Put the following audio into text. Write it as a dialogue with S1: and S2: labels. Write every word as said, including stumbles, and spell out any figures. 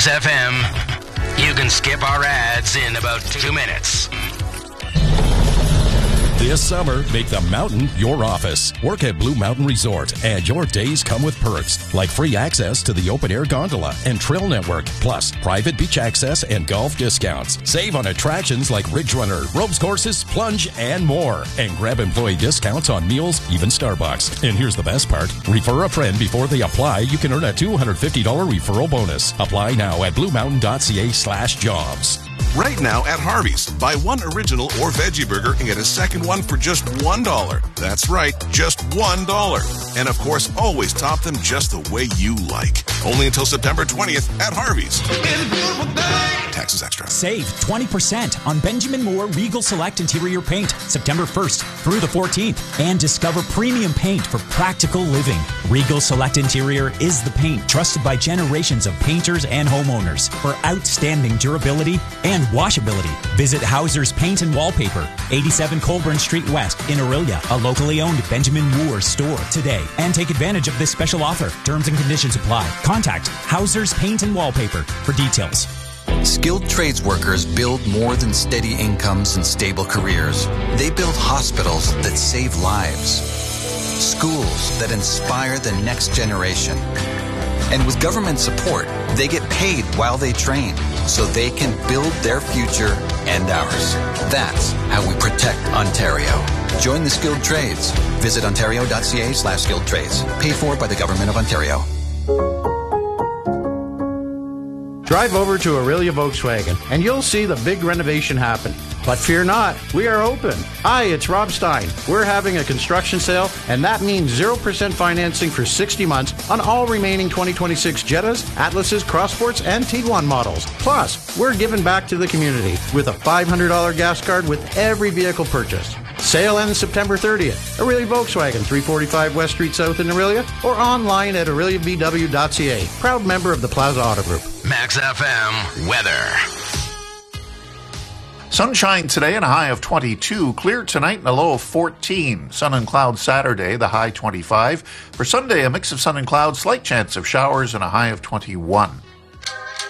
S1: Max F M. You can skip our ads in about two minutes.
S2: This summer, make the mountain your office. Work at Blue Mountain Resort, and your days come with perks like free access to the open-air gondola and trail network, plus private beach access and golf discounts. Save on attractions like Ridge Runner, ropes courses, plunge, and more. And grab employee discounts on meals, even Starbucks. And here's the best part. Refer a friend before they apply. You can earn a two hundred fifty dollars referral bonus. Apply now at bluemountain.ca slash jobs.
S3: Right now at Harvey's, buy one original or veggie burger and get a second one for just one dollar. That's right, just one dollar. And of course, always top them just the way you like. Only until September twentieth at Harvey's. Taxes extra.
S4: Save twenty percent on Benjamin Moore Regal Select Interior Paint September first through the fourteenth. And discover premium paint for practical living. Regal Select Interior is the paint trusted by generations of painters and homeowners for outstanding durability and washability. Visit Hauser's Paint and Wallpaper, eighty-seven Colburn Street West in Orillia, a locally owned Benjamin Moore store today, and take advantage of this special offer. Terms and conditions apply. Contact Hauser's Paint and Wallpaper for details.
S5: Skilled trades workers build more than steady incomes and stable careers. They build hospitals that save lives, schools that inspire the next generation. And with government support, they get paid while they train, so they can build their future and ours. That's how we protect Ontario. Join the skilled trades. Visit ontario.ca slash skilled trades. Paid for by the Government of Ontario.
S6: Drive over to Orillia Volkswagen and you'll see the big renovation happen. But fear not, we are open. Hi, it's Rob Stein. We're having a construction sale, and that means zero percent financing for sixty months on all remaining twenty twenty-six Jettas, Atlases, Crossports, and Tiguan models. Plus, we're giving back to the community with a five hundred dollars gas card with every vehicle purchased. Sale ends September thirtieth. Orillia Volkswagen, three forty-five West Street South in Orillia, or online at orillia v w dot c a. Proud member of the Plaza Auto Group.
S1: Max F M weather.
S7: Sunshine today and a high of twenty-two. Clear tonight and a low of fourteen. Sun and cloud Saturday, the high twenty-five. For Sunday, a mix of sun and cloud, slight chance of showers and a high of twenty-one.